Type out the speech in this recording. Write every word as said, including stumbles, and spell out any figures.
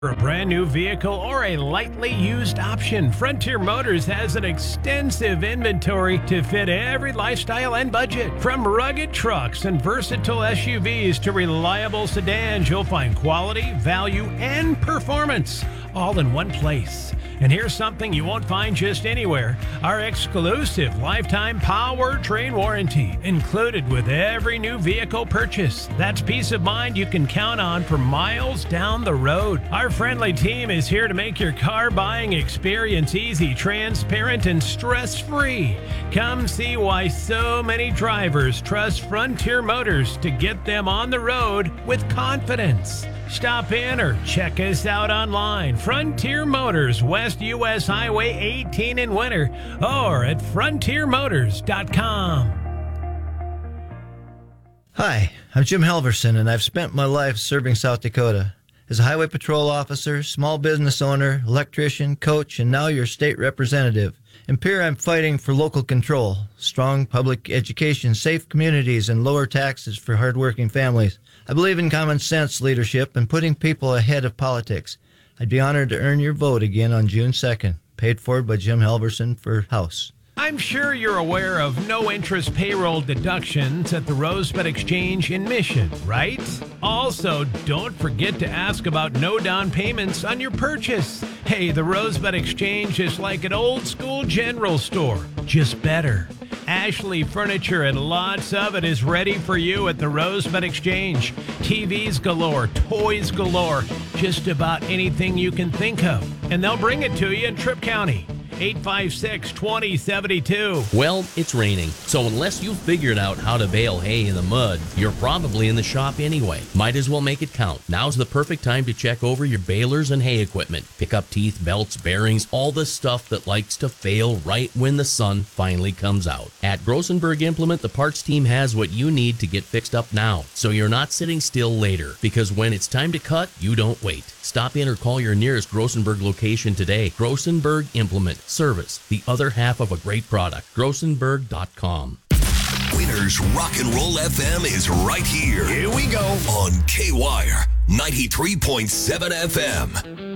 For a brand new vehicle or a lightly used option, Frontier Motors has an extensive inventory to fit every lifestyle and budget. From rugged trucks and versatile S U Vs to reliable sedans, you'll find quality, value, and performance all in one place. And here's something you won't find just anywhere. Our exclusive lifetime powertrain warranty included with every new vehicle purchase. That's peace of mind you can count on for miles down the road. Our friendly team is here to make your car buying experience easy, transparent, and stress-free. Come see why so many drivers trust Frontier Motors to get them on the road with confidence. Stop in or check us out online. Frontier Motors, West U S Highway eighteen in Winter, or at frontier motors dot com. Hi, I'm Jim Halverson, and I've spent my life serving South Dakota. As a highway patrol officer, small business owner, electrician, coach, and now your state representative. In Pierre, I'm fighting for local control, strong public education, safe communities, and lower taxes for hardworking families. I believe in common sense leadership and putting people ahead of politics. I'd be honored to earn your vote again on June second. Paid for by Jim Halverson for House. I'm sure you're aware of no-interest payroll deductions at the Rosebud Exchange in Mission, right? Also, don't forget to ask about no down payments on your purchase. Hey, the Rosebud Exchange is like an old-school general store, just better. Ashley Furniture and lots of it is ready for you at the Rosebud Exchange. T Vs galore, toys galore, just about anything you can think of. And they'll bring it to you in Tripp County. eight five six, two oh seven two. Well, it's raining, so unless you've figured out how to bale hay in the mud, you're probably in the shop anyway. Might as well make it count. Now's the perfect time to check over your balers and hay equipment. Pick up teeth, belts, bearings, all the stuff that likes to fail right when the sun finally comes out. At Grossenberg Implement, the parts team has what you need to get fixed up now, so you're not sitting still later. Because when it's time to cut, you don't wait. Stop in or call your nearest Grossenberg location today. Grossenberg Implement. Service, the other half of a great product. Grossenberg dot com. Winners Rock and Roll F M is right here. Here we go. On K-Wire ninety-three point seven F M.